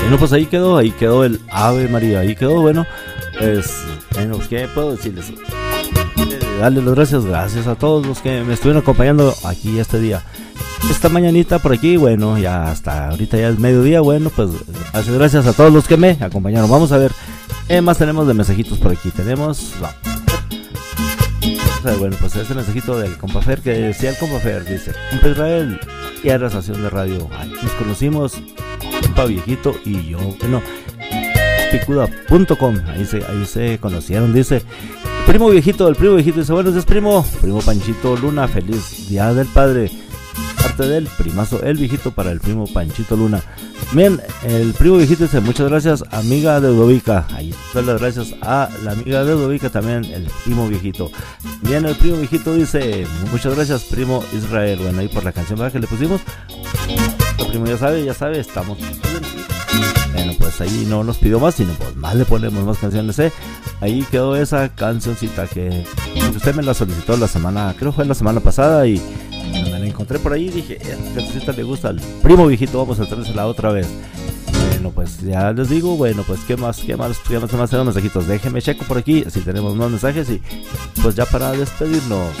Bueno, pues ahí quedó el Ave María, ahí quedó. Bueno, pues, ¿qué puedo decirles? Darles las gracias a todos los que me estuvieron acompañando aquí este día. Esta mañanita por aquí, bueno, ya hasta ahorita ya es mediodía. Bueno, pues gracias a todos los que me acompañaron. Vamos a ver, más tenemos de mensajitos por aquí. Tenemos, bueno, pues este mensajito del compa Fer, que decía el compa Fer, dice: compa Israel, y a la estación de radio, ahí nos conocimos, compa viejito y yo, bueno, picuda.com, ahí se conocieron, dice. El primo viejito dice: buenos días, primo Panchito Luna, feliz día del padre, parte del primazo el viejito para el primo Panchito Luna. Bien, el primo viejito dice: muchas gracias, amiga de Udovica. Ahí doy las gracias a la amiga de Udovica, también el primo viejito. Bien, el primo viejito dice: muchas gracias, primo Israel. Bueno, ahí por la canción, ¿verdad?, que le pusimos. El primo ya sabe, estamos. Bueno, pues ahí no nos pidió más, sino pues más le ponemos más canciones, Ahí quedó esa cancioncita que usted me la solicitó la semana, creo fue la semana pasada, y me la encontré por ahí y dije: esta cancioncita le gusta al primo viejito, vamos a traérsela otra vez. Bueno, pues ya les digo, bueno, pues qué más tenemos mensajitos. Déjenme checo por aquí si tenemos más mensajes y pues ya para despedirnos.